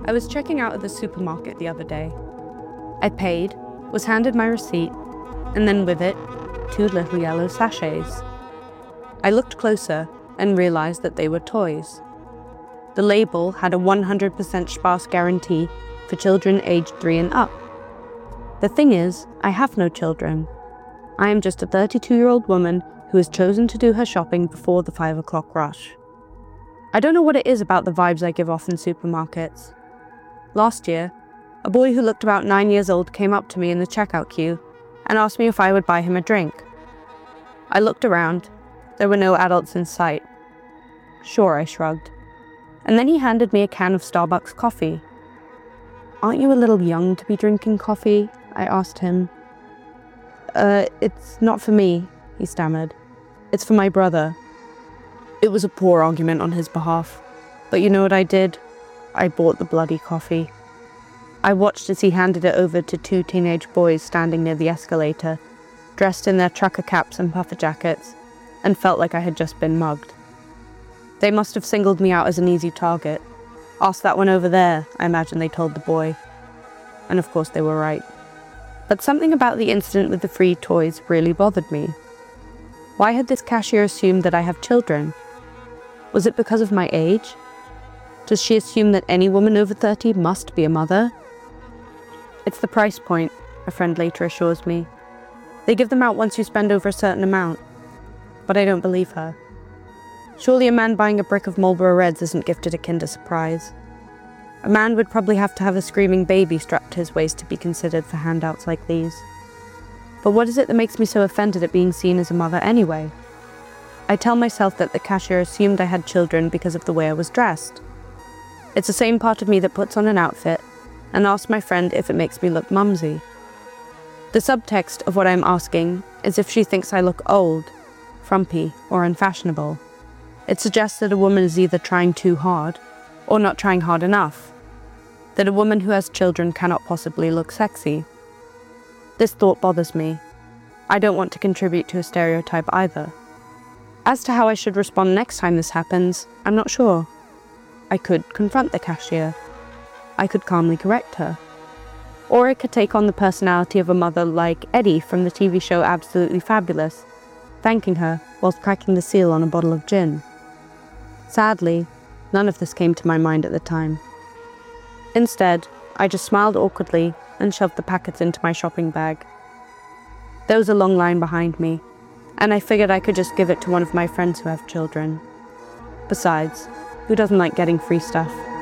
I was checking out at the supermarket the other day. I paid, was handed my receipt, and then with it, 2 little yellow sachets. I looked closer and realized that they were toys. The label had a 100% sparse guarantee for children aged 3 and up. The thing is, I have no children. I am just a 32-year-old woman who has chosen to do her shopping before the 5 o'clock rush. I don't know what it is about the vibes I give off in supermarkets. Last year, a boy who looked about 9 years old came up to me in the checkout queue and asked me if I would buy him a drink. I looked around. There were no adults in sight. Sure, I shrugged. And then he handed me a can of Starbucks coffee. "Aren't you a little young to be drinking coffee?" I asked him. It's not for me," he stammered. "It's for my brother." It was a poor argument on his behalf, but you know what I did? I bought the bloody coffee. I watched as he handed it over to 2 teenage boys standing near the escalator, dressed in their trucker caps and puffer jackets, and felt like I had just been mugged. They must have singled me out as an easy target. "Ask that one over there," I imagine they told the boy. And of course they were right. But something about the incident with the free toys really bothered me. Why had this cashier assumed that I have children? Was it because of my age? Does she assume that any woman over 30 must be a mother? "It's the price point," a friend later assures me. "They give them out once you spend over a certain amount." But I don't believe her. Surely a man buying a brick of Marlboro Reds isn't gifted a Kinder Surprise. A man would probably have to have a screaming baby strapped to his waist to be considered for handouts like these. But what is it that makes me so offended at being seen as a mother anyway? I tell myself that the cashier assumed I had children because of the way I was dressed. It's the same part of me that puts on an outfit and asks my friend if it makes me look mumsy. The subtext of what I'm asking is if she thinks I look old, frumpy, or unfashionable. It suggests that a woman is either trying too hard or not trying hard enough, that a woman who has children cannot possibly look sexy. This thought bothers me. I don't want to contribute to a stereotype either. As to how I should respond next time this happens, I'm not sure. I could confront the cashier. I could calmly correct her. Or I could take on the personality of a mother like Eddie from the TV show Absolutely Fabulous, thanking her whilst cracking the seal on a bottle of gin. Sadly, none of this came to my mind at the time. Instead, I just smiled awkwardly and shoved the packets into my shopping bag. There was a long line behind me, and I figured I could just give it to one of my friends who have children. Besides, who doesn't like getting free stuff?